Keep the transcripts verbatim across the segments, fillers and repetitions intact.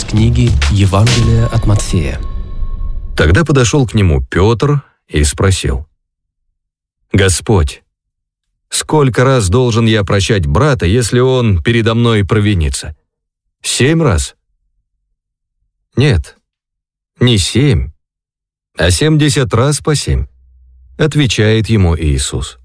книги «Евангелие от Матфея». Тогда подошел к нему Петр и спросил: «Господь, сколько раз должен я прощать брата, если он передо мной провинится? Семь раз?» «Нет, не семь, а семьдесят раз по семь», — отвечает ему Иисус.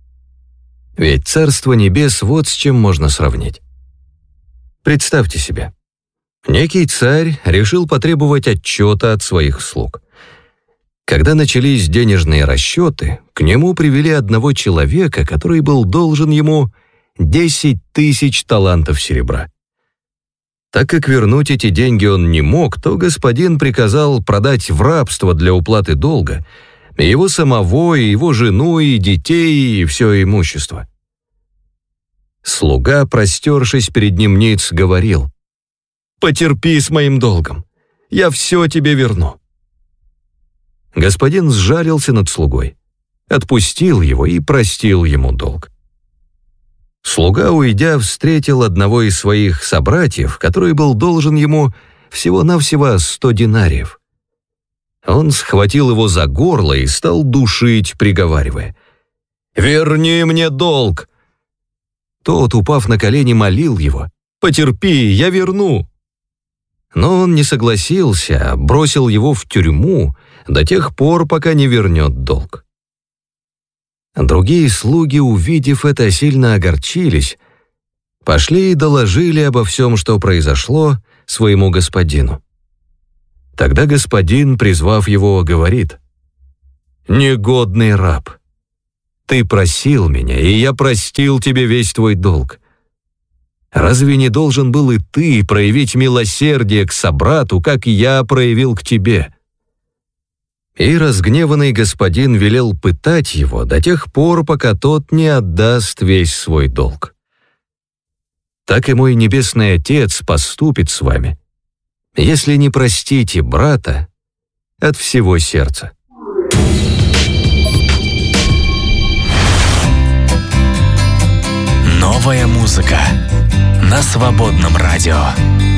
Ведь Царство Небес вот с чем можно сравнить. Представьте себе, некий царь решил потребовать отчета от своих слуг. Когда начались денежные расчеты, к нему привели одного человека, который был должен ему десять тысяч талантов серебра. Так как вернуть эти деньги он не мог, то господин приказал продать в рабство для уплаты долга и его самого, и его жену, и детей, и все имущество. Слуга, простершись перед ним ниц, говорил: «Потерпи с моим долгом, я все тебе верну». Господин сжалился над слугой, отпустил его и простил ему долг. Слуга, уйдя, встретил одного из своих собратьев, который был должен ему всего-навсего сто динариев. Он схватил его за горло и стал душить, приговаривая: «Верни мне долг!» Тот, упав на колени, молил его: «Потерпи, я верну». Но он не согласился, а бросил его в тюрьму до тех пор, пока не вернет долг. Другие слуги, увидев это, сильно огорчились, пошли и доложили обо всем, что произошло, своему господину. Тогда господин, призвав его, говорит: «Негодный раб, ты просил меня, и я простил тебе весь твой долг. Разве не должен был и ты проявить милосердие к собрату, как я проявил к тебе?» И разгневанный господин велел пытать его до тех пор, пока тот не отдаст весь свой долг. Так и мой небесный Отец поступит с вами, если не простите брата от всего сердца. Новая музыка на Свободном радио.